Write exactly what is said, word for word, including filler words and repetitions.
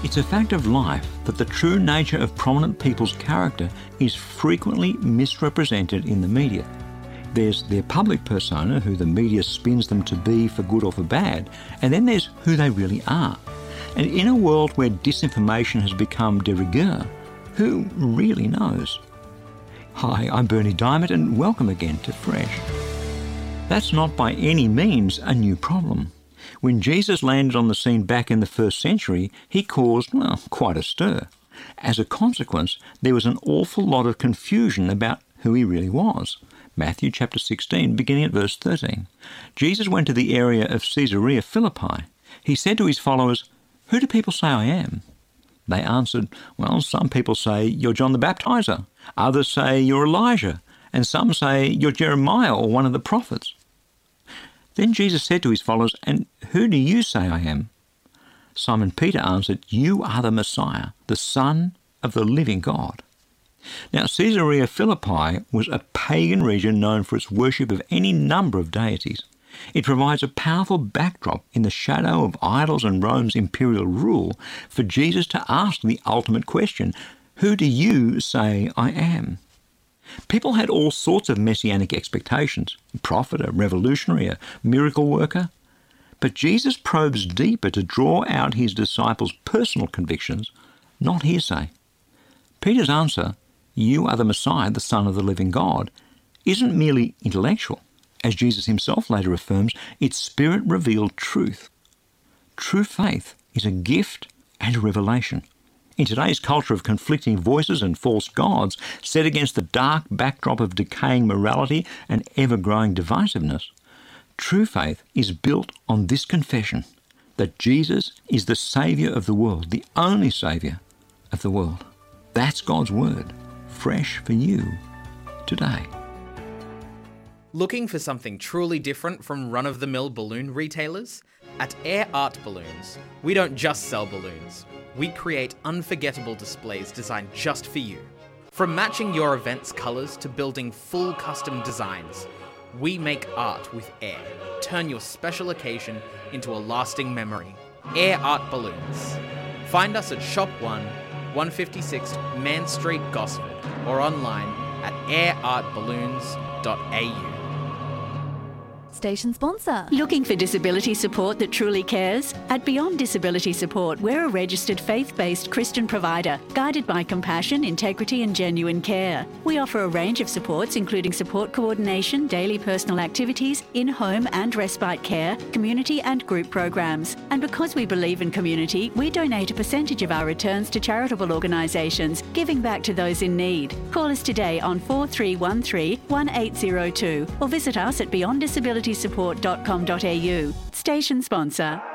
It's a fact of life that the true nature of prominent people's character is frequently misrepresented in the media. There's their public persona, who the media spins them to be for good or for bad, and then there's who they really are. And in a world where disinformation has become de rigueur, who really knows? Hi, I'm Berni Dymet, and welcome again to Fresh. That's not by any means a new problem. When Jesus landed on the scene back in the first century, he caused, well, quite a stir. As a consequence, there was an awful lot of confusion about who he really was. Matthew chapter sixteen, beginning at verse thirteen. Jesus went to the area of Caesarea Philippi. He said to his followers, "Who do people say I am?" They answered, "Well, some people say you're John the Baptizer. Others say you're Elijah. And some say you're Jeremiah or one of the prophets." Then Jesus said to his followers, "And who do you say I am?" Simon Peter answered, "You are the Messiah, the Son of the living God." Now, Caesarea Philippi was a pagan region known for its worship of any number of deities. It provides a powerful backdrop in the shadow of idols and Rome's imperial rule for Jesus to ask the ultimate question, "Who do you say I am?" People had all sorts of messianic expectations, a prophet, a revolutionary, a miracle worker. But Jesus probes deeper to draw out his disciples' personal convictions, not hearsay. Peter's answer, "You are the Messiah, the Son of the living God," isn't merely intellectual. As Jesus himself later affirms, it's Spirit-revealed truth. True faith is a gift and a revelation. In today's culture of conflicting voices and false gods, set against the dark backdrop of decaying morality and ever-growing divisiveness, true faith is built on this confession, that Jesus is the Saviour of the world, the only Saviour of the world. That's God's Word, fresh for you today. Looking for something truly different from run-of-the-mill balloon retailers? At Air Art Balloons, we don't just sell balloons. We create unforgettable displays designed just for you. From matching your event's colours to building full custom designs, we make art with air. Turn your special occasion into a lasting memory. Air Art Balloons. Find us at Shop one, one fifty-six Man Street, Gosford, or online at air art balloons dot a u. Station sponsor. Looking for disability support that truly cares? At Beyond Disability Support, we're a registered faith-based Christian provider, guided by compassion, integrity and genuine care. We offer a range of supports including support coordination, daily personal activities, in-home and respite care, community and group programs. And because we believe in community, we donate a percentage of our returns to charitable organisations, giving back to those in need. Call us today on four three one three, one eight zero two or visit us at beyond disability support dot com dot a u. Station sponsor.